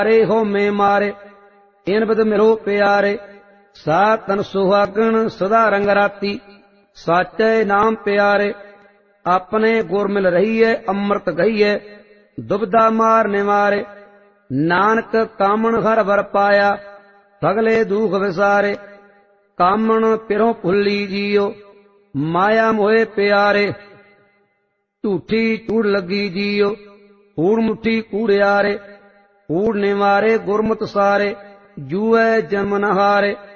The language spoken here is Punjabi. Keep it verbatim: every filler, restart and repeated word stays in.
ਰੇ ਹੋਮੇ ਮਾਰੇ, ਇਨ ਬਿਦ ਮਿਰੋ ਪਿਆਰੇ। ਸਾ ਤਨ ਸੁਹਾਗਣ ਸਦਾ ਰੰਗ ਰਾਤੀ, ਸਾਚੇ ਨਾਮ ਪਿਆਰੇ। ਆਪਣੇ ਗੁਰ ਮਿਲ ਰਹੀਏ ਅੰਮ੍ਰਿਤ ਗਈਏ, ਦੁਬਦਾ ਮਾਰ ਨਿਵਾਰੇ। ਨਾਨਕ ਕਾਮਣ ਹਰ ਵਰ ਪਾਇਆ, ਸਗਲੇ ਦੁਖ ਵਿਸਾਰੇ। ਕਾਮਣ ਪਿਰੋਂ ਭੁੱਲੀ ਜੀਓ, ਮਾਇਆ ਮੋਏ ਪਿਆਰੇ। ਝੂਠੀ ਚੂੜ ਲੱਗੀ ਜੀਓ, ਕੂੜ ਮੁੱਠੀ ਕੂੜਿਆਰੇ। ਕੂੜ ਨਿਵਾਰੇ ਗੁਰਮਤਿ ਸਾਰੇ, ਜੂਐ ਜਮ ਨ ਹਾਰੇ।